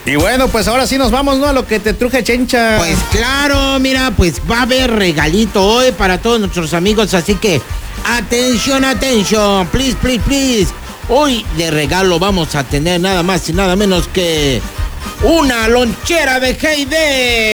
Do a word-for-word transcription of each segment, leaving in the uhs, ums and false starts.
Y bueno, pues ahora sí nos vamos, ¿no? A lo que te truje, Chencha. Pues claro, mira, pues va a haber regalito hoy para todos nuestros amigos, así que atención, atención, please, please, please. Hoy de regalo vamos a tener nada más y nada menos que una lonchera de Heyday.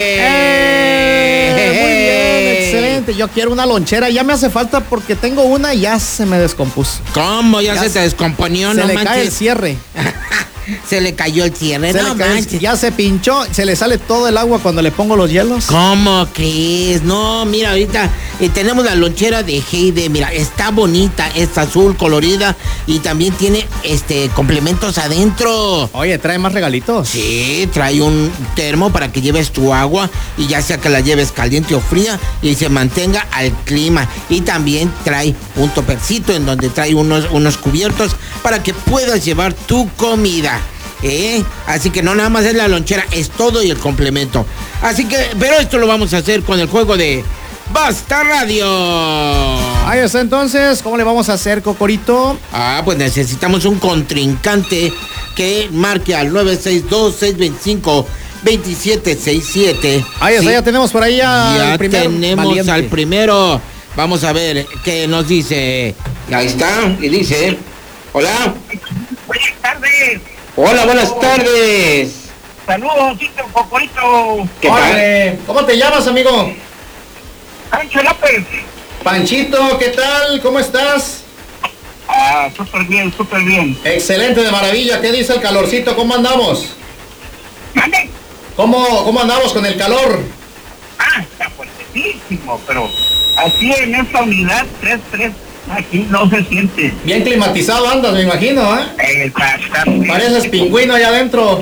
¡Eh! Muy bien, excelente. Yo quiero una lonchera. Ya me hace falta porque tengo una y ya se me descompuso. ¿Cómo? ¿Ya, ya se se te descomponió? Se No le manches. cae el cierre. Se le cayó el cierre, se no le cae, manches. ya se pinchó, se le sale todo el agua cuando le pongo los hielos. ¿Cómo crees? No, mira, ahorita eh, tenemos la lonchera de Heyday. Mira, está bonita, es azul, colorida y también tiene este complementos adentro. Oye, ¿trae más regalitos? Sí, trae un termo para que lleves tu agua y ya sea que la lleves caliente o fría y se mantenga al clima. Y también trae un topercito en donde trae unos, unos cubiertos para que puedas llevar tu comida. ¿Eh? Así que no nada más es la lonchera, es todo y el complemento. Así que, pero esto lo vamos a hacer con el juego de Basta Radio. Ahí está, entonces, ¿cómo le vamos a hacer, Cocorito? Ah, pues necesitamos un contrincante que marque al nueve seis dos, seis dos cinco, dos siete seis siete. Ahí está, ¿sí? Ya tenemos por ahí ya al primer tenemos valiente. al primero. Vamos a ver qué nos dice. Ahí está, y dice: hola. Buenas tardes. Hola, buenas tardes. Saludos, Tito Cocorito. ¿Qué tal? ¿Cómo te llamas, amigo? Pancho López. Panchito, ¿qué tal? ¿Cómo estás? Ah, súper bien, súper bien. Excelente, de maravilla. ¿Qué dice el calorcito? ¿Cómo andamos? ¿Mande? ¿Cómo, cómo andamos con el calor? Ah, está fuertísimo, pero así en esta unidad tres tres, aquí no se siente. Bien climatizado andas, me imagino, ¿eh? Exactamente. Pareces pingüino allá adentro.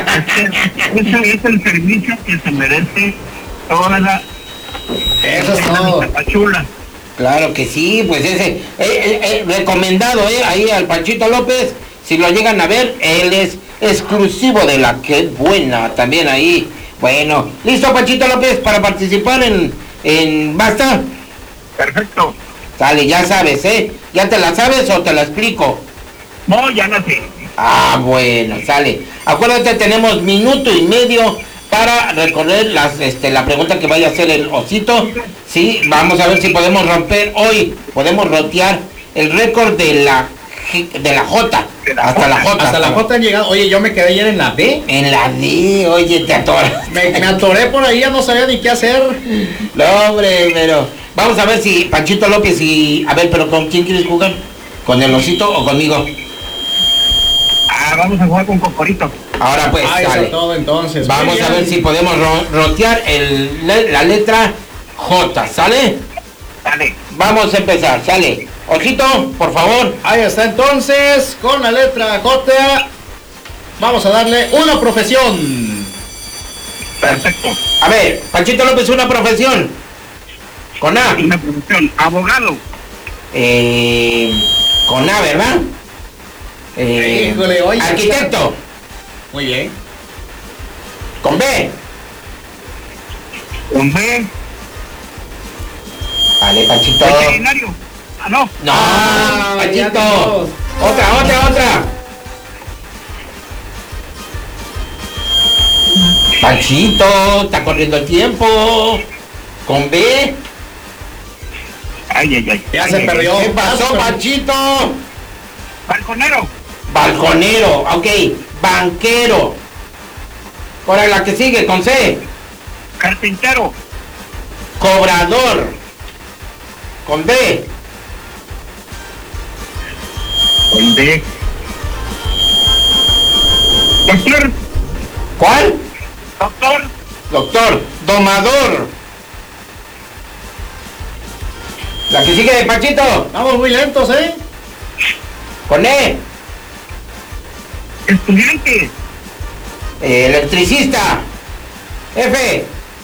Ese es el servicio que se merece toda la... Eso es todo. Tapachula. Claro que sí, pues ese, eh, eh, eh, recomendado, eh, ahí al Panchito López, si lo llegan a ver, él es exclusivo de la que buena, también ahí. Bueno, ¿listo, Panchito López, para participar en, en Basta? Perfecto. Sale, ya sabes, ¿eh? ¿Ya te la sabes o te la explico? No, ya no sé. Ah, bueno, sale. Acuérdate, tenemos minuto y medio para recorrer las, este, la pregunta que vaya a hacer el osito. Sí, vamos a ver si podemos romper hoy, podemos rotear el récord de la de la J. De la hasta J. la J. Hasta la J han llegado. Oye, yo me quedé ayer en la D. En la D, oye, te atoras. Me, me atoré por ahí, ya no sabía ni qué hacer. No, hombre, pero vamos a ver si Panchito López y... A ver, pero ¿con quién quieres jugar? ¿Con el osito o conmigo? Ah, vamos a jugar con Cocorito. Ahora pues, Ah, sale. eso todo entonces. Vamos Muy a bien. ver si podemos ro rotear el, la letra J, ¿sale? Dale. Vamos a empezar, sale. Osito, por favor. Ahí está, entonces, con la letra J, vamos a darle una profesión. Perfecto. A ver, Panchito López, una profesión. Con A. Una profesión. Abogado. Eh, con A, ¿verdad? Eh, Híjole, oye. arquitecto. Muy bien. Con B. Un B. Vale, Panchito. Veterinario. Ah, no. No, Ah, ya Panchito. todos. Otra, otra, otra. Panchito, está corriendo el tiempo. Con B. Ay, ay, ay. Ya Ay, se ay, perdió. ay. ¿Qué pasó, Panchito? Balconero. Balconero, ok. Banquero. Ahora la que sigue, con C. Carpintero. Cobrador. Con D. Con D. Doctor. ¿Cuál? Doctor. Doctor. Domador. La que sigue de Panchito. Vamos muy lentos, ¿eh? Con E. Estudiante. Eh, electricista. F.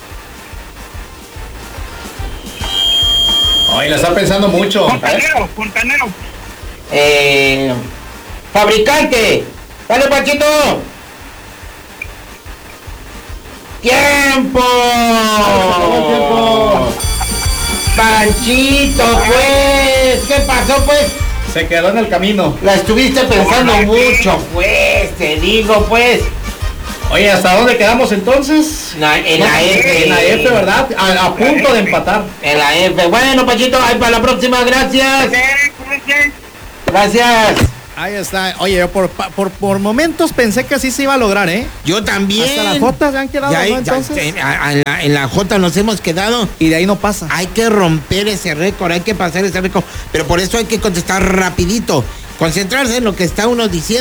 Ay, la está pensando mucho. Fontanero. Fontanero. Eh, fabricante. Dale, Panchito. ¡Tiempo! acabó el tiempo. Panchito, pues. ¿Qué pasó, pues? Se quedó en el camino. La estuviste pensando Hola, mucho, pues. Te digo, pues. Oye, ¿hasta dónde quedamos entonces? No, en la F. En la F, ¿verdad? A, a punto de empatar. En la F. Bueno, Pachito, ahí para la próxima, gracias. Gracias. Ahí está. Oye, yo por, por, por momentos pensé que así se iba a lograr, ¿eh? Yo también. Hasta la J se han quedado, Ya, ¿no? ya, Entonces. en, a- en la, en la J nos hemos quedado. Y de ahí no pasa. Hay que romper ese récord, hay que pasar ese récord. Pero por eso hay que contestar rapidito. Concentrarse en lo que está uno diciendo.